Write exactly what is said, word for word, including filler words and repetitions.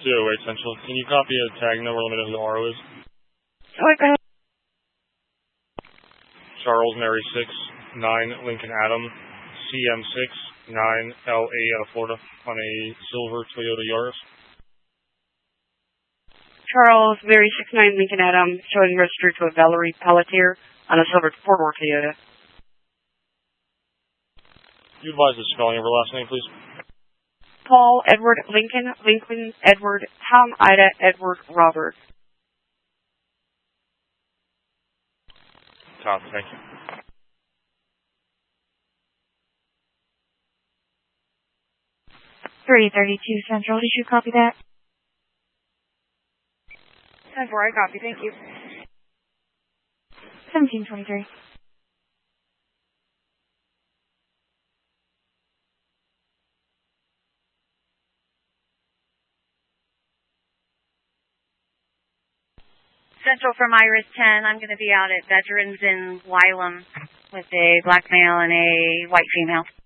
zero eight Central. Can you copy a tag number limit of who the R O is? Okay. Charles Mary six nine Lincoln Adam C M six nine L A out of Florida on a silver Toyota Yaris. Charles Mary six nine Lincoln Adam showing registered to a Valerie Pelletier on a silver four-door Toyota. You advise the spelling of her last name, please. Paul Edward Lincoln, Lincoln Edward, Tom Ida Edward Robert. Tom, thank you. three thirty-two Central, did you copy that? ten four, I copy, thank you. seventeen twenty-three. Central from Iris ten, I'm going to be out at Veterans in Wylam with a black male and a white female.